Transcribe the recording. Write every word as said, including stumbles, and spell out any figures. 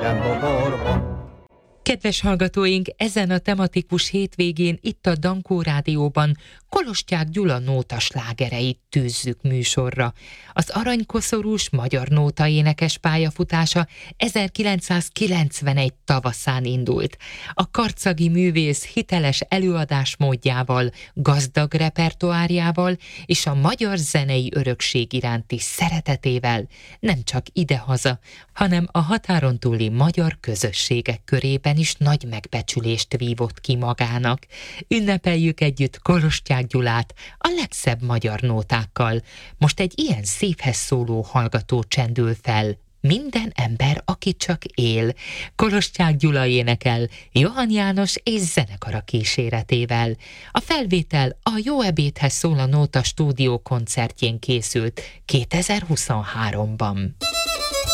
minden bokorba. Kedves hallgatóink, ezen a tematikus hétvégén itt a Dankó Rádióban Kolostyák Gyula nóta slágereit tűzzük műsorra. Az aranykoszorús magyar nóta énekes pályafutása ezerkilencszázkilencvenegy tavaszán indult. A karcagi művész hiteles előadásmódjával, gazdag repertoárjával és a magyar zenei örökség iránti szeretetével nem csak idehaza, hanem a határon túli magyar közösségek körében is nagy megbecsülést vívott ki magának. Ünnepeljük együtt Kolostyák Gyulát a legszebb magyar nótákkal. Most egy ilyen szívhez szóló hallgató csendül fel. Minden ember, aki csak él. Kolostyák Gyula énekel Johann János és zenekara kíséretével. A felvétel a Jó ebédhez szól a nóta stúdió koncertjén készült kétezer-huszonháromban.